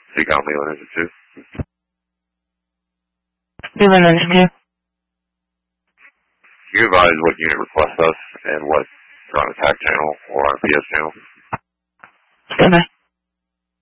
Seagull Leland, is it too? Leland, is it? You advise what unit requests us and what on attack channel or on PS channel? Stand by.